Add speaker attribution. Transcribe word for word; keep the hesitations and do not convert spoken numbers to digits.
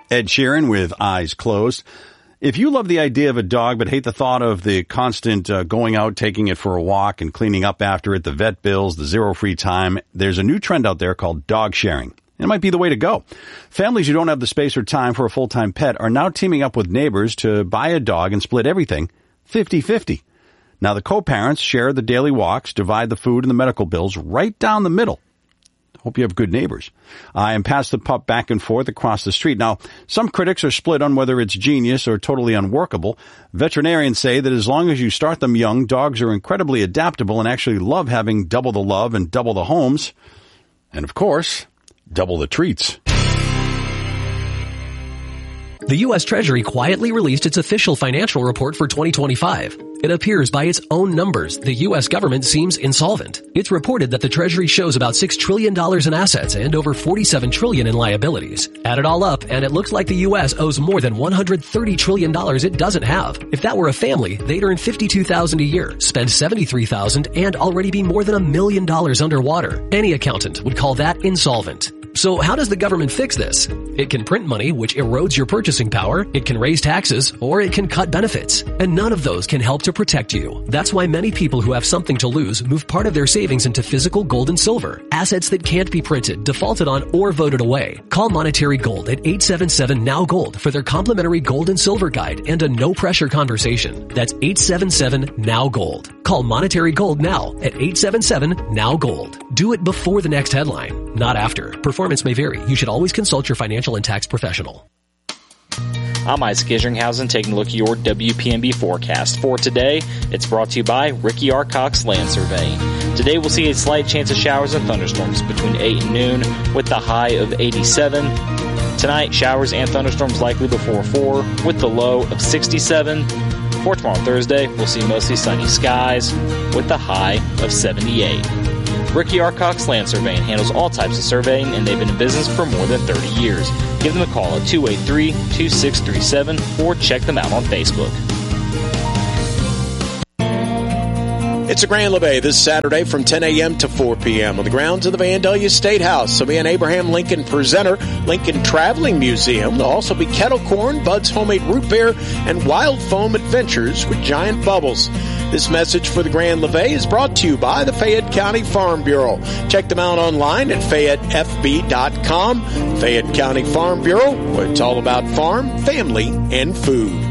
Speaker 1: Ed Sheeran with Eyes Closed. If you love the idea of a dog but hate the thought of the constant uh, going out, taking it for a walk and cleaning up after it, the vet bills, the zero free time, there's a new trend out there called dog sharing. It might be the way to go. Families who don't have the space or time for a full-time pet are now teaming up with neighbors to buy a dog and split everything fifty-fifty. Now the co-parents share the daily walks, divide the food and the medical bills right down the middle. Hope you have good neighbors. Uh, and pass the pup back and forth across the street. Now, some critics are split on whether it's genius or totally unworkable. Veterinarians say that as long as you start them young, dogs are incredibly adaptable and actually love having double the love and double the homes. And of course, double the treats.
Speaker 2: The U S Treasury quietly released its official financial report for twenty twenty-five. It appears by its own numbers, the U S government seems insolvent. It's reported that the Treasury shows about six trillion dollars in assets and over forty-seven trillion dollars in liabilities. Add it all up, and it looks like the U S owes more than one hundred thirty trillion dollars it doesn't have. If that were a family, they'd earn fifty-two thousand dollars a year, spend seventy-three thousand dollars, and already be more than a million dollars underwater. Any accountant would call that insolvent. So how does the government fix this? It can print money, which erodes your purchasing power, it can raise taxes, or it can cut benefits. And none of those can help to protect you. That's why many people who have something to lose move part of their savings into physical gold and silver, assets that can't be printed, defaulted on, or voted away. Call Monetary Gold at eight seven seven N O W Gold for their complimentary gold and silver guide and a no-pressure conversation. That's eight seven seven N O W Gold. Call Monetary Gold now at eight seven seven N O W Gold. Do it before the next headline, not after. Performance may vary. You should always consult your financial and tax professional.
Speaker 3: I'm Isaac Isringhausen taking a look at your W P M B forecast. For today, it's brought to you by Ricky R. Cox Land Surveying. Today we'll see a slight chance of showers and thunderstorms between eight and noon with the high of eighty-seven. Tonight, showers and thunderstorms likely before four with the low of sixty-seven. For tomorrow, Thursday, we'll see mostly sunny skies with the high of seventy-eight. Ricky R. Cox Land Surveying handles all types of surveying, and they've been in business for more than thirty years. Give them a call at two eight three, two six three seven or check them out on Facebook.
Speaker 4: It's a Grand Levee this Saturday from ten a.m. to four p.m. on the grounds of the Vandalia State House. There'll be an Abraham Lincoln presenter, Lincoln Traveling Museum. There'll also be kettle corn, Bud's Homemade Root Beer, and wild foam adventures with giant bubbles. This message for the Grand Levee is brought to you by the Fayette County Farm Bureau. Check them out online at fayette f b dot com. Fayette County Farm Bureau, where it's all about farm, family, and food.